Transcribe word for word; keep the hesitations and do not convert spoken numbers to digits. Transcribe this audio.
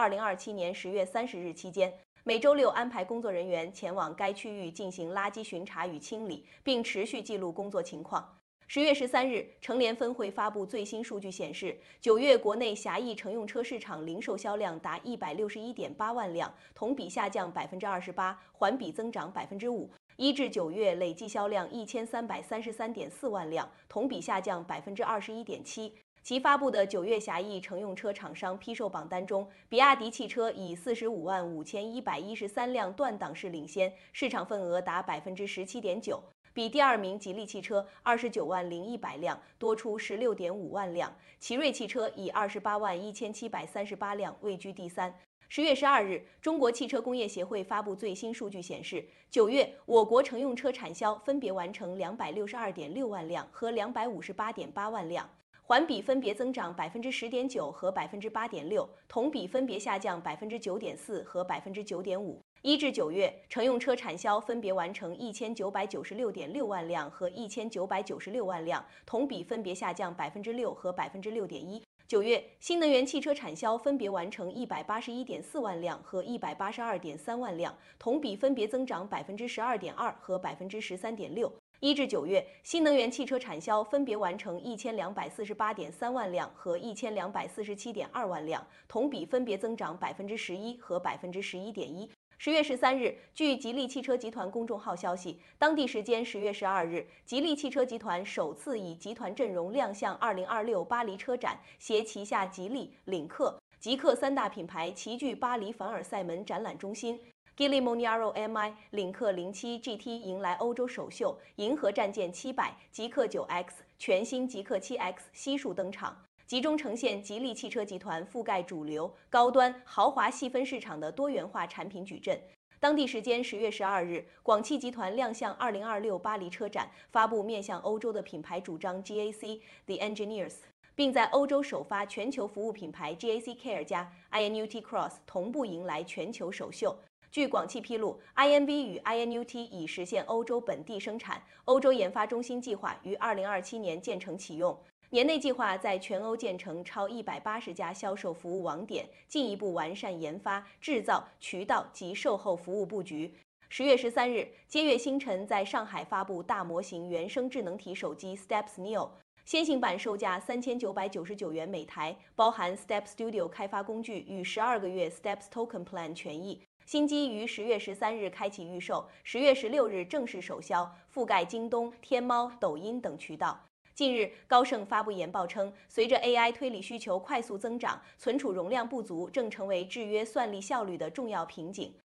二零二七年十月三十日期间，每周六安排工作人员前往该区域进行垃圾巡查与清理，并持续记录工作情况。十月十三日，成联分会发布最新数据显示，九月国内狭义乘用车市场零售销量达一百六十一点八万辆，同比下降百分之二十八，环比增长百分之五。一至九月累计销量一千三百三十三点四万辆，同比下降百分之二十一点七。其发布的九月狭义乘用车厂商批售榜单中，比亚迪汽车以四十五万五千一百一十三辆断档式领先，市场份额达百分之十七点九。比第二名吉利汽车二十九万零一百辆多出十六点五万辆，奇瑞汽车以二十八万一千七百三十八辆位居第三。十月十二日，中国汽车工业协会发布最新数据显示，九月我国乘用车产销分别完成两百六十二点六万辆和两百五十八点八万辆，环比分别增长百分之十点九和百分之八点六，同比分别下降百分之九点四和百分之九点五。一至九月，乘用车产销分别完成一千九百九十六点六万辆和一千九百九十六万辆，同比分别下降百分之六和百分之六点一。九月，新能源汽车产销分别完成一百八十一点四万辆和一百八十二点三万辆，同比分别增长百分之十二点二和百分之十三点六。一至九月，新能源汽车产销分别完成一千两百四十八点三万辆和一千两百四十七点二万辆，同比分别增长百分之十一和百分之十一点一。十月十三日，据吉利汽车集团公众号消息，当地时间十月十二日，吉利汽车集团首次以集团阵容亮相二零二六巴黎车展，携旗下吉利、领克、极氪三大品牌齐聚巴黎凡尔赛门展览中心。Gili Monaro M I 领克零七 G T 迎来欧洲首秀，银河战舰七百、极氪九 X、全新极氪七 X 悉数登场。集中呈现吉利汽车集团覆盖主流、高端、豪华细分市场的多元化产品矩阵。当地时间十月十二日，广汽集团亮相二零二六巴黎车展，发布面向欧洲的品牌主张 G A C The Engineers， 并在欧洲首发全球服务品牌 G A C Care 加 I N U T Cross 同步迎来全球首秀。据广汽披露 ，I N V 与 I N U T 已实现欧洲本地生产，欧洲研发中心计划于二零二七年建成启用。年内计划在全欧建成超一百八十家销售服务网点，进一步完善研发、制造、渠道及售后服务布局。十月十三日，接月星辰在上海发布大模型原生智能体手机 Steps Neo， 先行版售价三千九百九十九元每台，包含 Steps Studio 开发工具与十二个月 Steps Token Plan 权益。新机于十月十三日开启预售，十月十六日正式首销，覆盖京东、天猫、抖音等渠道。近日，高盛发布研报称，随着 A I 推理需求快速增长，存储容量不足正成为制约算力效率的重要瓶颈。